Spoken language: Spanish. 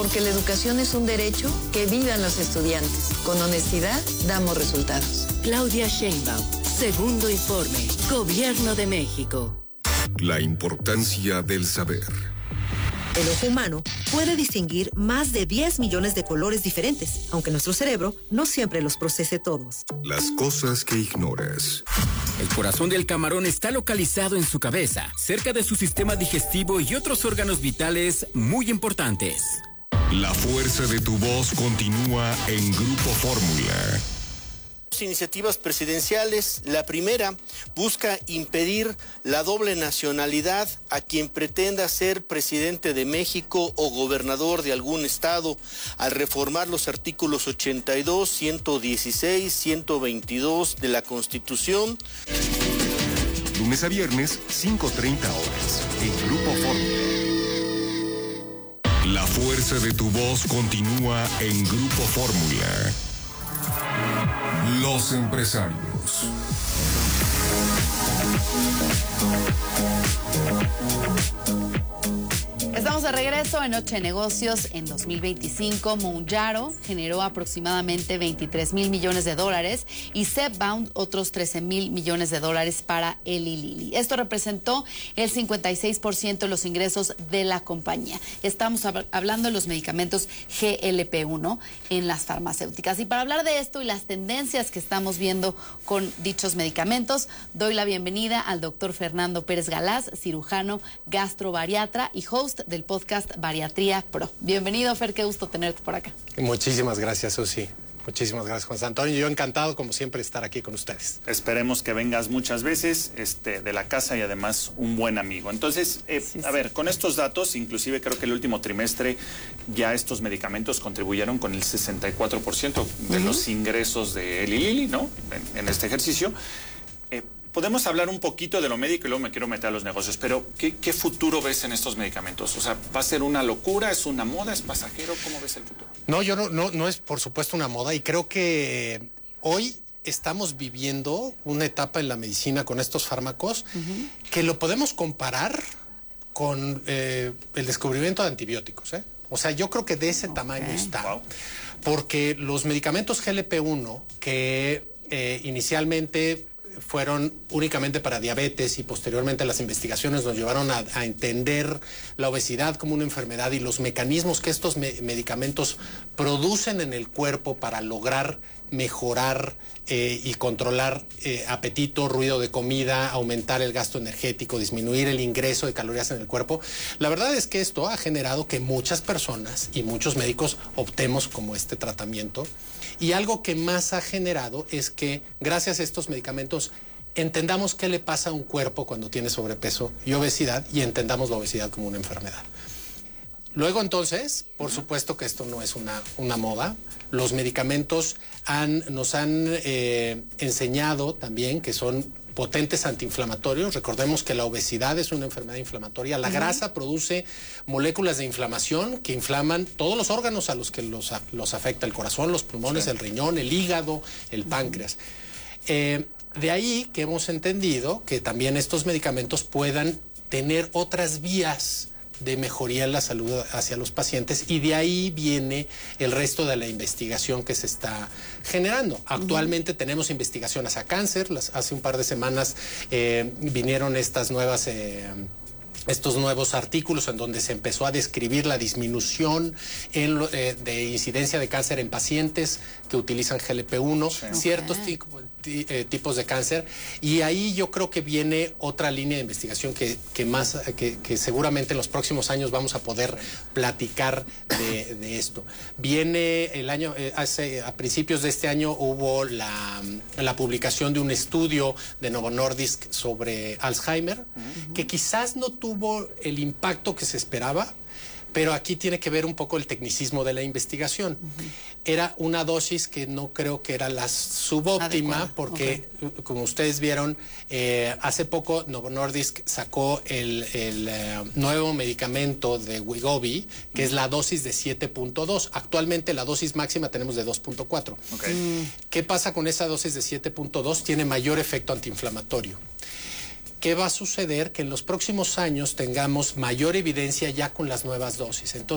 Porque la educación es un derecho, que vivan los estudiantes. Con honestidad, damos resultados. Claudia Sheinbaum, segundo informe, Gobierno de México. La importancia del saber. El ojo humano puede distinguir más de 10 millones de colores diferentes, aunque nuestro cerebro no siempre los procese todos. Las cosas que ignoras. El corazón del camarón está localizado en su cabeza, cerca de su sistema digestivo y otros órganos vitales muy importantes. La fuerza de tu voz continúa en Grupo Fórmula. Iniciativas presidenciales. La primera busca impedir la doble nacionalidad a quien pretenda ser presidente de México o gobernador de algún estado al reformar los artículos 82, 116, 122 de la Constitución. Lunes a viernes, 5:30 horas, en Grupo Fórmula. La fuerza de tu voz continúa en Grupo Fórmula. Los empresarios. Estamos de regreso en Noche de Negocios. En 2025, Mounjaro generó aproximadamente 23,000 millones de dólares y Zepbound otros 13,000 millones de dólares para Eli Lilly. Esto representó el 56% de los ingresos de la compañía. Estamos hablando de los medicamentos GLP-1 en las farmacéuticas. Y para hablar de esto y las tendencias que estamos viendo con dichos medicamentos, doy la bienvenida al doctor Fernando Pérez Galaz, cirujano gastrobariatra y host del podcast Bariatría Pro. Bienvenido, Fer, qué gusto tenerte por acá. Muchísimas gracias, Susi. Muchísimas gracias, José Antonio. Yo encantado, como siempre, estar aquí con ustedes. Esperemos que vengas muchas veces de la casa y además un buen amigo. Entonces, a ver, con estos datos, inclusive creo que el último trimestre ya estos medicamentos contribuyeron con el 64% de los ingresos de Eli Lilly, ¿no? En este ejercicio. Podemos hablar un poquito de lo médico y luego me quiero meter a los negocios, pero ¿qué futuro ves en estos medicamentos? O sea, ¿va a ser una locura? ¿Es una moda? ¿Es pasajero? ¿Cómo ves el futuro? No, no es por supuesto una moda y creo que hoy estamos viviendo una etapa en la medicina con estos fármacos que lo podemos comparar con el descubrimiento de antibióticos, ¿eh? O sea, yo creo que de ese tamaño está, porque los medicamentos GLP-1 que inicialmente fueron únicamente para diabetes y posteriormente las investigaciones nos llevaron a entender la obesidad como una enfermedad y los mecanismos que estos medicamentos producen en el cuerpo para lograr mejorar y controlar apetito, ruido de comida, aumentar el gasto energético, disminuir el ingreso de calorías en el cuerpo. La verdad es que esto ha generado que muchas personas y muchos médicos optemos como este tratamiento. Y algo que más ha generado es que gracias a estos medicamentos entendamos qué le pasa a un cuerpo cuando tiene sobrepeso y obesidad y entendamos la obesidad como una enfermedad. Luego entonces, por supuesto que esto no es una moda. Los medicamentos nos han enseñado también que son potentes antiinflamatorios. Recordemos que la obesidad es una enfermedad inflamatoria. La grasa produce moléculas de inflamación que inflaman todos los órganos a los que los afecta: el corazón, los pulmones, el riñón, el hígado, el páncreas. De ahí que hemos entendido que también estos medicamentos puedan tener otras vías de mejoría en la salud hacia los pacientes y de ahí viene el resto de la investigación que se está generando. Actualmente tenemos investigación hacia cáncer. Hace un par de semanas vinieron estos nuevos artículos en donde se empezó a describir la disminución de incidencia de cáncer en pacientes que utilizan GLP-1, ciertos tipos de cáncer, y ahí yo creo que viene otra línea de investigación que seguramente en los próximos años vamos a poder platicar de esto. Viene el año, a principios de este año hubo la publicación de un estudio de Novo Nordisk sobre Alzheimer, que quizás no tuvo el impacto que se esperaba, pero aquí tiene que ver un poco el tecnicismo de la investigación. Era una dosis que no creo que era la subóptima, porque como ustedes vieron, hace poco Novo Nordisk sacó el nuevo medicamento de Wegovy, que es la dosis de 7.2. Actualmente la dosis máxima tenemos de 2.4. ¿Qué pasa con esa dosis de 7.2? Tiene mayor efecto antiinflamatorio. ¿Qué va a suceder? Que en los próximos años tengamos mayor evidencia ya con las nuevas dosis. Entonces,